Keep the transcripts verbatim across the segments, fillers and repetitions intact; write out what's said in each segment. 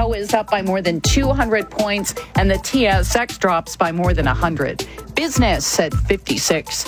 Dow is up by more than two hundred points, and the T S X drops by more than one hundred. Business at fifty-six.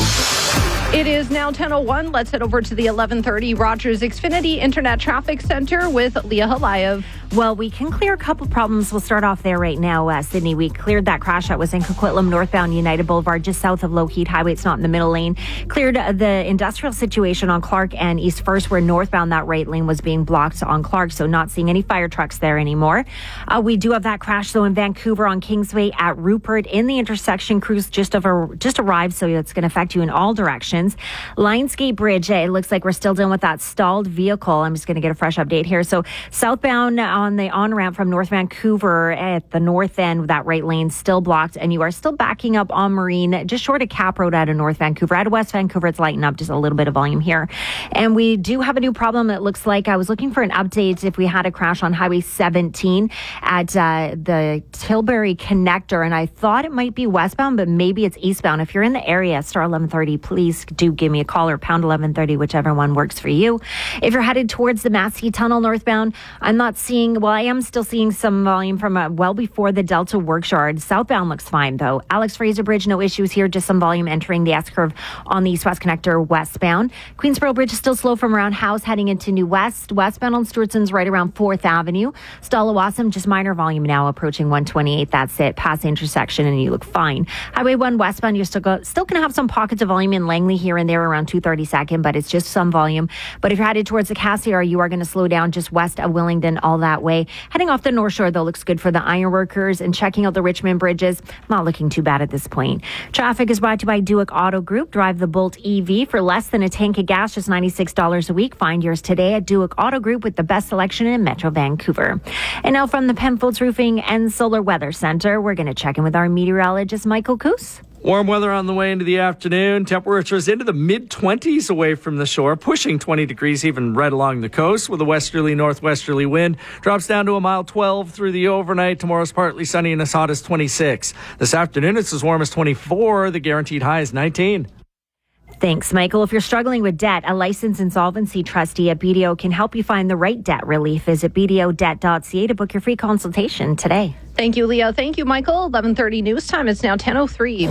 It is now ten oh one. Let's head over to the eleven thirty Rogers Xfinity Internet Traffic Center with Leah Halayev. Well, we can clear a couple problems. We'll start off there right now, uh, Sydney. We cleared that crash that was in Coquitlam, northbound United Boulevard, just south of Lougheed Highway. It's not in the middle lane. Cleared uh, the industrial situation on Clark and East First, where northbound that right lane was being blocked on Clark, so not seeing any fire trucks there anymore. Uh, we do have that crash, though, in Vancouver on Kingsway at Rupert. In the intersection, crews just, over, just arrived, so it's going to affect you in all directions. Lionsgate Bridge, it looks like we're still dealing with that stalled vehicle. I'm just going to get a fresh update here. So southbound on the on-ramp from North Vancouver at the north end, that right lane still blocked, and you are still backing up on Marine, just short of Cap Road out of North Vancouver. Out of West Vancouver, it's lighting up, just a little bit of volume here. And we do have a new problem. It looks like I was looking for an update if we had a crash on Highway seventeen at uh, the Tilbury connector, and I thought it might be westbound, but maybe it's eastbound. If you're in the area, star eleven thirty, please do give me a call, or pound eleven thirty, whichever one works for you. If you're headed towards the Massey Tunnel northbound, I'm not seeing, well, I am still seeing some volume from uh, well before the Delta Works Yard. Southbound looks fine, though. Alex Fraser Bridge, no issues here, just some volume entering the S-curve on the east-west connector westbound. Queensboro Bridge is still slow from around House heading into New West. Westbound on Stewartson's right around fourth Avenue. Stallawasam, just minor volume now, approaching one twenty-eight. That's it, past the intersection, and you look fine. Highway one westbound, you're still, go, still going to have some pockets of volume in Langley here and there around two thirty-second, but it's just some volume. But if you're headed towards the Cassiar, you are going to slow down just west of Willingdon all that way. Heading off the North Shore, though, looks good for the ironworkers, and checking out the Richmond bridges, not looking too bad at this point. Traffic is brought to you by Duick Auto Group. Drive the Bolt E V for less than a tank of gas, just ninety-six dollars a week. Find yours today at Duick Auto Group with the best selection in Metro Vancouver. And now from the Penfolds Roofing and Solar Weather Center, we're going to check in with our meteorologist, Michael Coos. Warm weather on the way into the afternoon. Temperatures into the mid-twenties away from the shore, pushing twenty degrees even right along the coast with a westerly, northwesterly wind. Drops down to a mile twelve through the overnight. Tomorrow's partly sunny and as hot as twenty-six. This afternoon, it's as warm as twenty-four. The guaranteed high is nineteen. Thanks, Michael. If you're struggling with debt, a licensed insolvency trustee at B D O can help you find the right debt relief. Visit b d o debt dot c a to book your free consultation today. Thank you, Leah. Thank you, Michael. eleven thirty news time. It's now ten oh three.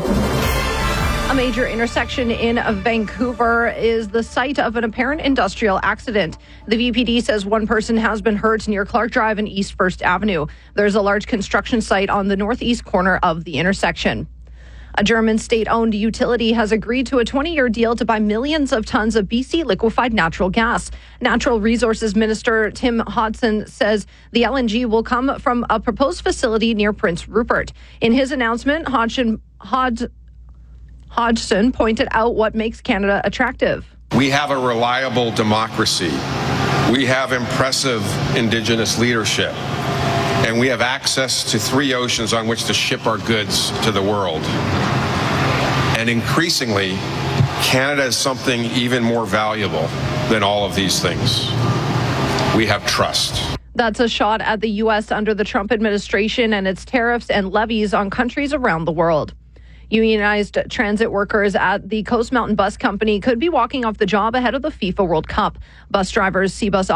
A major intersection in Vancouver is the site of an apparent industrial accident. The V P D says one person has been hurt near Clark Drive and East First Avenue. There's a large construction site on the northeast corner of the intersection. A German state-owned utility has agreed to a twenty-year deal to buy millions of tons of B C liquefied natural gas. Natural Resources Minister Tim Hodson says the L N G will come from a proposed facility near Prince Rupert. In his announcement, Hodgson, Hod, Hodgson pointed out what makes Canada attractive. We have a reliable democracy. We have impressive Indigenous leadership. And we have access to three oceans on which to ship our goods to the world. And increasingly, Canada is something even more valuable than all of these things. We have trust. That's a shot at the U S under the Trump administration and its tariffs and levies on countries around the world. Unionized transit workers at the Coast Mountain Bus Company could be walking off the job ahead of the FIFA World Cup. Bus drivers, C-Bus